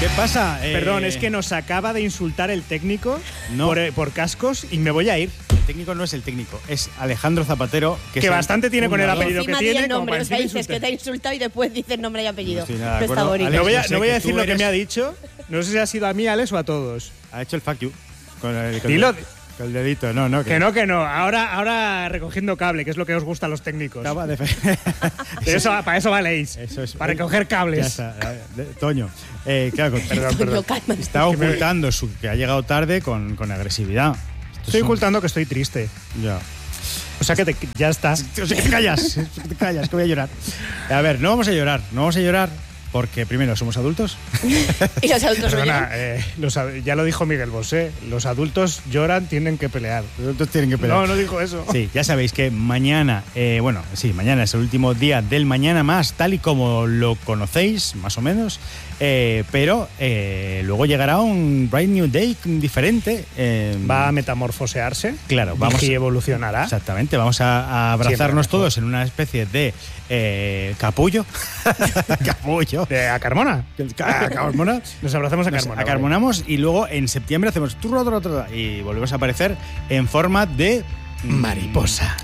¿Qué pasa? Perdón, es que nos acaba de insultar el técnico por cascos y me voy a ir. El técnico no es el técnico, es Alejandro Zapatero. Que bastante tiene con el apellido que tiene. El nombre, o sea, dices que te ha insultado y después dices nombre y apellido. No estoy nada de Está acuerdo. bonito. Alex, No voy a decir lo que me ha dicho. No sé si ha sido a mí, Alex, o a todos. Ha hecho el fuck you. Dilo. Con el dedito, no. Que no. Ahora recogiendo cable, que es lo que os gusta a los técnicos. Para eso valéis. Eso es. Para recoger cables. Toño. Claro, Toño, cálmate. está ocultando que ha llegado tarde con agresividad. Estoy ocultando que estoy triste. Ya. O sea que ya está. O sea, que te callas, que voy a llorar. A ver, no vamos a llorar porque primero somos adultos. Y los adultos Perdona, ya lo dijo Miguel Bosé, los adultos lloran, tienen que pelear. Los adultos tienen que pelear. No dijo eso. Sí, ya sabéis que mañana, mañana es el último día del Mañana Más, tal y como lo conocéis, más o menos. Pero luego llegará un Bright New Day diferente. Va a metamorfosearse. Claro, y evolucionará. Exactamente, vamos a abrazarnos todos en una especie de capullo. Capullo. ¿A Carmona? ¿A Carmona? Nos abrazamos a Carmona. Acarmonamos y luego en septiembre hacemos y volvemos a aparecer en forma de mariposa.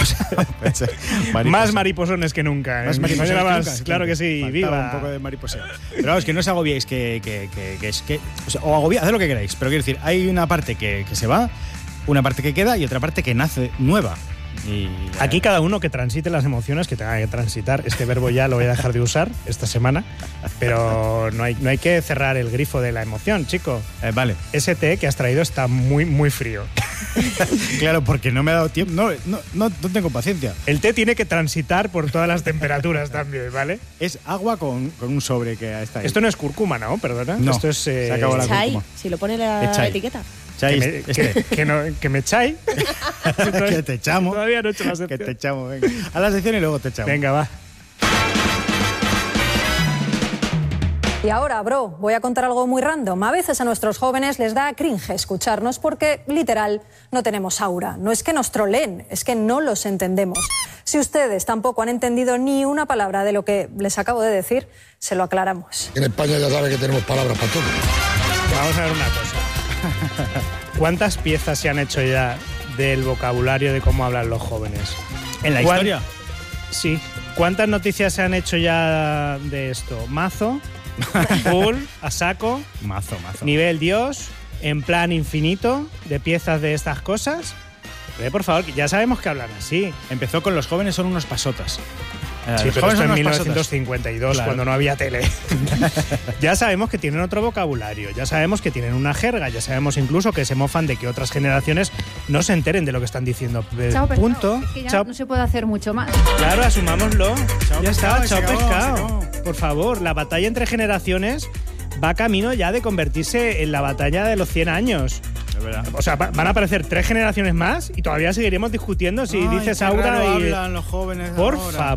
Más mariposones que nunca. Más mariposones que nunca. Claro que sí, Faltaba viva. un poco de mariposeo. Pero vamos, que no os agobiéis, o agobiáis, haced lo que queráis. Pero quiero decir, hay una parte que se va, una parte que queda y otra parte que nace nueva. Y aquí cada uno que transite las emociones que tenga que transitar. Este verbo ya lo voy a dejar de usar esta semana, pero no hay que cerrar el grifo de la emoción, chico. Vale. Ese té que has traído está muy, muy frío. Claro, porque no me ha dado tiempo. No tengo paciencia. El té tiene que transitar por todas las temperaturas también, ¿vale? Es agua con un sobre que está ahí. Esto no es cúrcuma, ¿no? Perdona. No, esto es se acabó la cúrcuma. Si lo pone la etiqueta. Que me echáis. Que te echamos. Todavía no he hecho la sección. Que te echamos, venga. A la sección y luego te echamos. Venga, va. Y ahora, voy a contar algo muy random. A veces a nuestros jóvenes les da cringe escucharnos porque, literal, no tenemos aura. No es que nos troleen, es que no los entendemos. Si ustedes tampoco han entendido ni una palabra de lo que les acabo de decir, se lo aclaramos. En España ya sabe que tenemos palabras para todo. Vamos a ver una cosa. ¿Cuántas piezas se han hecho ya del vocabulario de cómo hablan los jóvenes? ¿En la historia? Sí. ¿Cuántas noticias se han hecho ya de esto? Mazo, full, a saco, mazo. Nivel Dios, en plan infinito, de piezas de estas cosas. Por favor, ya sabemos que hablan así. Empezó con los jóvenes son unos pasotas. Sí, pero esto en 1952, claro, cuando no había tele. Ya sabemos que tienen otro vocabulario, ya sabemos que tienen una jerga, ya sabemos incluso que se mofan de que otras generaciones no se enteren de lo que están diciendo. Punto. Es que ya no se puede hacer mucho más. Claro, asumámoslo. Ya está, chao pescado. Se acabó. Por favor, la batalla entre generaciones va camino ya de convertirse en la batalla de los 100 años. O sea, van a aparecer 3 generaciones más y todavía seguiremos discutiendo si dices Aura y... hablan los jóvenes por ahora.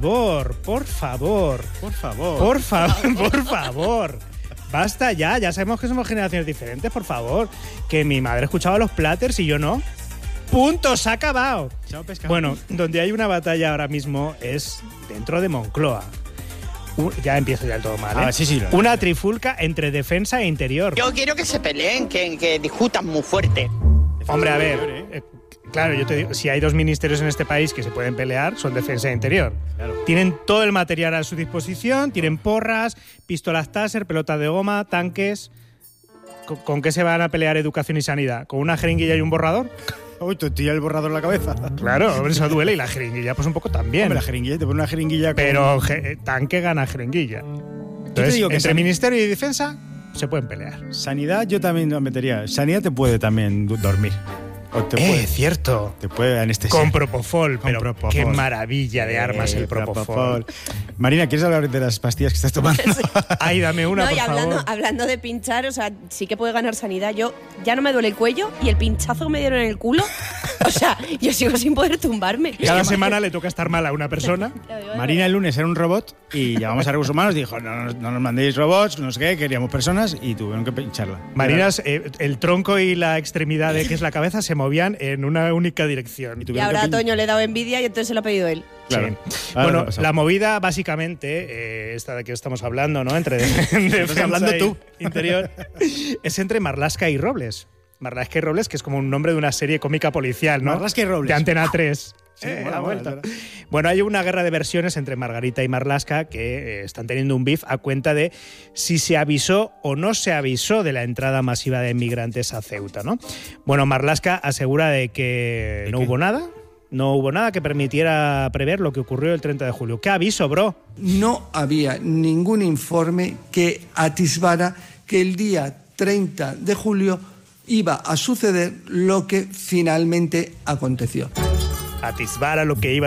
Por favor. Basta ya sabemos que somos generaciones diferentes, por favor. Que mi madre escuchaba los Platters y yo no. ¡Punto! ¡Se ha acabado! Chao, pescado. Bueno, donde hay una batalla ahora mismo es dentro de Moncloa. Ya empiezo ya el todo mal, ¿eh? Sí. Una trifulca entre defensa e interior. Yo quiero que se peleen, que discutan muy fuerte. Hombre, a ver, claro, yo te digo, si hay 2 ministerios en este país que se pueden pelear, son defensa e interior. Claro. Tienen todo el material a su disposición, tienen porras, pistolas taser, pelotas de goma, tanques. ¿Con qué se van a pelear educación y sanidad? ¿Con una jeringuilla y un borrador? Uy, te tira el borrador en la cabeza. Claro, eso duele y la jeringuilla pues un poco también. Hombre, la jeringuilla, te pone una jeringuilla con... Pero tanque gana jeringuilla. Entonces, digo que entre ministerio y defensa se pueden pelear. Sanidad yo también lo metería. Sanidad te puede también dormir. O te puede, cierto. Te puede anestesiar. Con Propofol, Con pero Propofol. qué maravilla de armas el Propofol. Marina, ¿quieres hablar de las pastillas que estás tomando? Sí. Ay, dame una, No, y por favor. hablando de pinchar, o sea, sí que puede ganar sanidad. Yo ya no me duele el cuello y el pinchazo que me dieron en el culo, o sea, yo sigo sin poder tumbarme. Cada semana le toca estar mal a una persona. Marina el lunes era un robot y llamamos a Recursos Humanos y dijo, no nos mandéis robots, no sé qué, queríamos personas y tuvieron que pincharla. Marina, el tronco y la extremidad de que es la cabeza se movían en una única dirección. Y ahora a Toño le he dado envidia y entonces se lo ha pedido él. Claro. Sí. Bueno, la movida básicamente, esta de que estamos hablando, ¿no? Entre defensa hablando y tú. Interior, es entre Marlaska y Robles. Marlaska y Robles, que es como un nombre de una serie cómica policial, ¿no? Marlaska y Robles. De Antena 3. Sí, La vuelta. mola. Bueno, hay una guerra de versiones entre Margarita y Marlaska que están teniendo un beef a cuenta de si se avisó o no se avisó de la entrada masiva de inmigrantes a Ceuta, ¿no? Bueno, Marlaska asegura de que no hubo nada. No hubo nada que permitiera prever lo que ocurrió el 30 de julio. ¿Qué aviso, bro? No había ningún informe que atisbara que el día 30 de julio iba a suceder lo que finalmente aconteció. Atisbara lo que iba